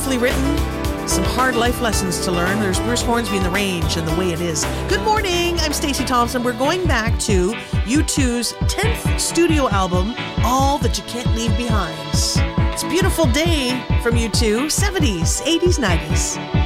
beautifully written, some hard life lessons to learn. There's Bruce Hornsby in The Range and The Way It Is. Good morning, I'm Stacey Thompson. We're going back to U2's 10th studio album, All That You Can't Leave Behind. It's a beautiful day from U2, 70s, 80s, 90s.